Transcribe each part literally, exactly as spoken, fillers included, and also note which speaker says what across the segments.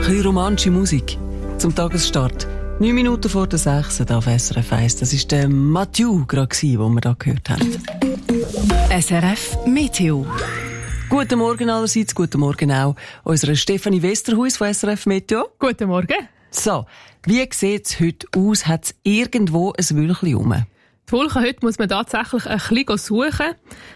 Speaker 1: bisschen romantische Musik zum Tagesstart. Neun Minuten vor der sechs auf S R F eins. Das war der Mathieu, den wir da gehört haben.
Speaker 2: S R F Meteo.
Speaker 1: Guten Morgen allerseits, guten Morgen auch unserer Stefanie Westerhuis von S R F Meteo.
Speaker 3: Guten Morgen.
Speaker 1: So, wie sieht es heute aus? Hat es irgendwo ein Wölkchen rum?
Speaker 3: Die Wolken heute muss man tatsächlich ein bisschen suchen.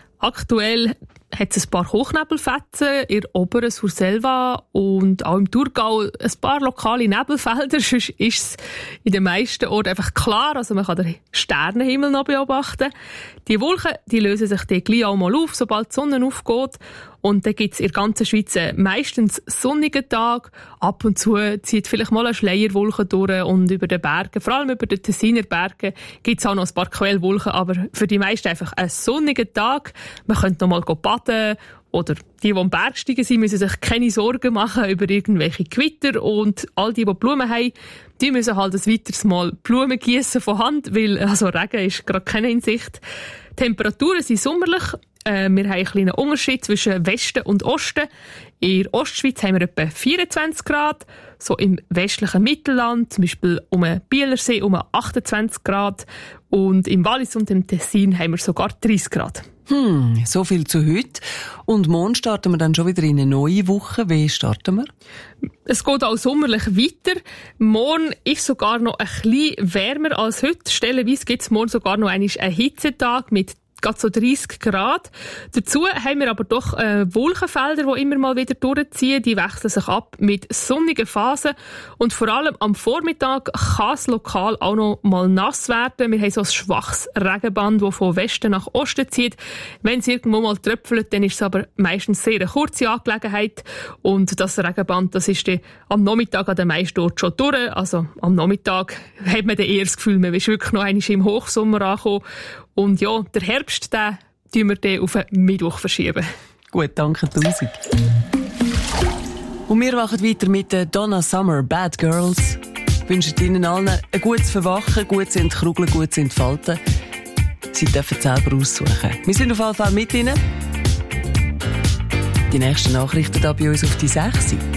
Speaker 3: Aktuell hat es ein paar Hochnebelfetzen in der oberen Surselva und auch im Thurgau ein paar lokale Nebelfelder. Sonst ist es in den meisten Orten einfach klar, also man kann den Sternenhimmel noch beobachten. Die Wolken die lösen sich dann gleich auch mal auf, sobald die Sonne aufgeht. Und dann gibt es in der ganzen Schweiz meistens sonnige Tage. Ab und zu zieht vielleicht mal eine Schleierwolke durch und über den Bergen, vor allem über den Tessiner Bergen, gibt es auch noch ein paar Quellwolken, aber für die meisten einfach ein sonniger Tag. Man könnte noch mal baden oder die, die am Berg steigen sind, müssen sich keine Sorgen machen über irgendwelche Gewitter und all die, die Blumen haben, die müssen halt ein weiteres Mal Blumen gießen von Hand, weil also Regen ist gerade keine in Sicht. Die Temperaturen sind sommerlich. Äh, wir haben einen kleinen Unterschied zwischen Westen und Osten. In der Ostschweiz haben wir etwa vierundzwanzig Grad. So im westlichen Mittelland, zum Beispiel um den Bielersee, um achtundzwanzig Grad. Und im Wallis und im Tessin haben wir sogar dreißig Grad.
Speaker 1: Hm, so viel zu heute. Und morgen starten wir dann schon wieder in eine neue Woche. Wie starten wir?
Speaker 3: Es geht auch sommerlich weiter. Morgen ist sogar noch ein bisschen wärmer als heute. Stellenweise gibt es morgen sogar noch einen Hitzetag mit gerade so dreißig Grad. Dazu haben wir aber doch äh, Wolkenfelder, die immer mal wieder durchziehen. Die wechseln sich ab mit sonnigen Phasen. Und vor allem am Vormittag kann es lokal auch noch mal nass werden. Wir haben so ein schwaches Regenband, das von Westen nach Osten zieht. Wenn es irgendwo mal tröpfelt, dann ist es aber meistens sehr eine kurze Angelegenheit. Und das Regenband, das ist dann am Nachmittag an den meisten Orten schon durch. Also am Nachmittag hat man dann eher das Gefühl, man ist wirklich noch einmal im Hochsommer angekommen. Und ja, der Herbst, den tun wir dann auf den Mittwoch verschieben.
Speaker 1: Gut, danke tausend. Und wir machen weiter mit der Donna Summer, Bad Girls. Ich wünsche Ihnen allen ein gutes Verwachen, gut sind Krugeln, gut sind Falten. Sie dürfen es selber aussuchen. Wir sind auf jeden Fall mit Ihnen. Die nächsten Nachrichten da bei uns auf die sechs.